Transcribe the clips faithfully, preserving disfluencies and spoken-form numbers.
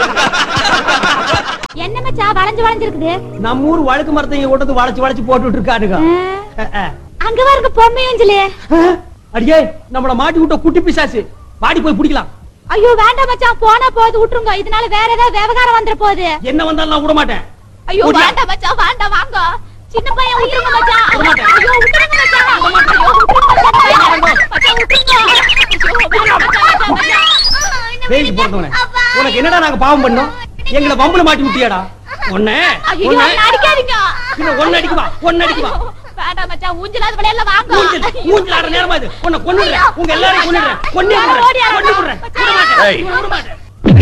என்ன மச்சான் வளைஞ்சு வளைஞ்சிருக்குது? நம்ம ஊர் வழுக்கு மரத்தை இங்க கொண்டு வந்து வளைச்சு வளைச்சு போட்டுட்டு இருக்கானுங்க. அங்க பாருங்க பொம்மை அஞ்சலி. அடியே நம்மள மாட்டி விட்ட குட்டி பிசாசு, வாடி போய் பிடிக்கலாம். ஐயோ வேண்டாம் மச்சான், போனா போது விட்டுருங்க. இதனால வேற ஏதாவது விவகாரம் வந்துற போகுது. என்ன வந்தாலும் நான் விட மாட்டேன். ஐயோ வேண்டாம் மச்சான், வேண்டாம் வாங்க. சின்ன பையன் விட்டுருங்க மச்சான். ஐயோ விட்டுருங்க மச்சான். ஐயோ பேய்க்கு போறதவனே, உனக்கு என்னடா நாங்க பாவம் பண்ணோம்? எங்களை வம்புல மாட்டி விட்டியாடா? ஒண்ணே ஒண்ணே அடிக்காதீங்க. இன்னும் ஒண்ணு அடிக்குவா, ஒண்ணு அடிக்குவா. வேண்டாம் மச்சான், ஊஞ்சலாத விளையாடல வாங்க. ஊஞ்சல் ஊஞ்சல் ஆடுற நேரமா இது. உன்னை கொன்னுறேன், உங்க எல்லாரையும் கொன்னுறேன். கொன்னே கொன்னுறேன், கொன்னு விடுறேன். விட மாட்டேன், விட மாட்டேன்.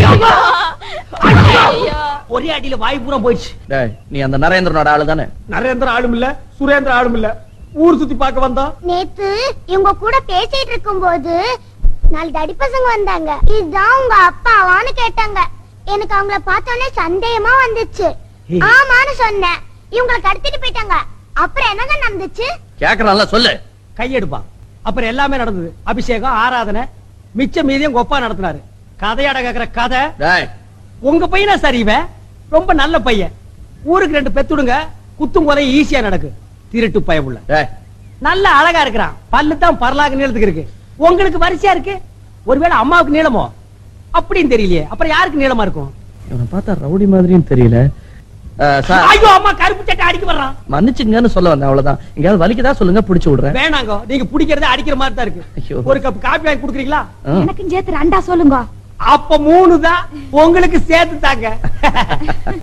ஒரே அடியில வாய் பூரா போயிடுச்சு. டேய், நீ அந்த நரேந்திரனோட ஆளு தானே? நரேந்திர ஆளும் இல்ல, சுரேந்திர ஆளும் இல்ல. ஊர் சுத்தி பார்க்க வந்தா. நேத்து இவங்க கூட பேசிட்டு இருக்கும்போது நாலு தடி பசங்க வந்தாங்க. இதுதான் உங்க அப்பாவான்னு கேட்டாங்க. எனக்கு அவங்கள பார்த்தோன்னே சந்தேகமா வந்துச்சு. ஆமான்னு சொன்னேன். இவங்களை கடத்திட்டு போயிட்டாங்க. அப்புறம் என்னங்க நடந்துச்சு? கேக்குறான்ல, சொல்லு. கையெடுப்பா. அப்புறம் எல்லாமே நடந்தது. அபிஷேகம், ஆராதனை, மிச்ச மீதியும் கொப்பா நடத்தினாரு. கதையாட கேக்குற கதை. டேய், உங்க பையனா சரி, இவன் ரொம்ப நல்ல பையன். ஊருக்கு ரெண்டு பெத்துடுங்க, குத்தும் கொலை ஈஸியா நடக்கு. திருட்டு பயமுள்ள டேய், நல்ல அழகா இருக்கிறான். பல்லு தான் பரலாக நீளத்துக்கு இருக்கு. உங்களுக்கு வரிசையா இருக்கு. ஒருவேளை அம்மாவுக்கு நீளமோ அப்படின்னு தெரியலையே. அப்புறம் யாருக்கு நீளமா இருக்கும்? இவனை பார்த்தா ரவுடி மாதிரியும் தெரியல. சார், ஐயோ அம்மா கருப்பு சட்டை அடிக்க வர்றான். மன்னிச்சுங்கன்னு சொல்ல வந்தேன், அவ்வளவுதான். எங்கயாவது வலிக்குதா சொல்லுங்க, பிடிச்சு விடுறேன். வேணாங்க, நீங்க பிடிக்கிறதே அடிக்கிற மாதிரி தான் இருக்கு. ஐயோ. ஒரு கப் காபி வாங்கி குடுக்குறீங்களா? எனக்கும் சேர்த்து ரெண்டா சொல்லுங்க. அப்ப மூணு தான், உங்களுக்கு சேர்த்து தாங்க.